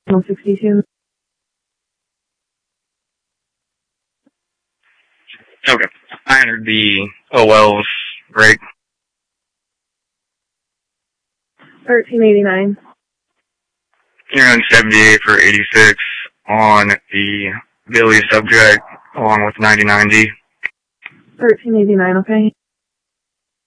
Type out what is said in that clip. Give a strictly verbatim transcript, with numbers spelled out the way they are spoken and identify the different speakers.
Speaker 1: one sixty-two.
Speaker 2: Okay. I entered the O L's break.
Speaker 1: thirteen eighty-nine.
Speaker 2: You're on seventy-eight for eighty-six on the Billy subject, along with ninety-nine D.
Speaker 1: thirteen eighty-nine, okay?